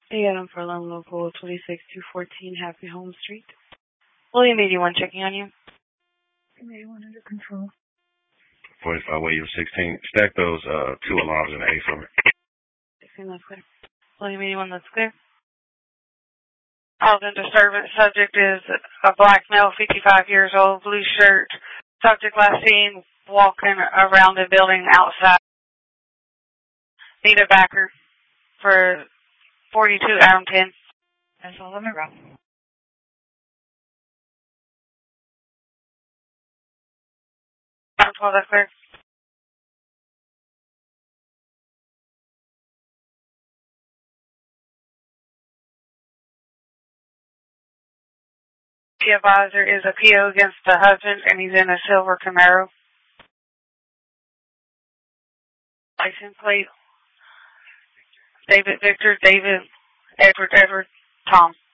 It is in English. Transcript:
Hey, Adam Furlong, local 26214 Happy Home Street. William 81 checking on you. 81 under control. 45 William 16. Stack those two alarms in A for me. 16, that's clear. William 81, that's clear. Housing disturbance subject is a black male, 55 years old, blue shirt. Subject last seen walking around the building outside. Need a backer for 42 Adam 10. That's all on the route. Adam 12, that's clear. The advisor is a PO against the husband, and he's in a silver Camaro. License plate: David Victor, David Edward Tom.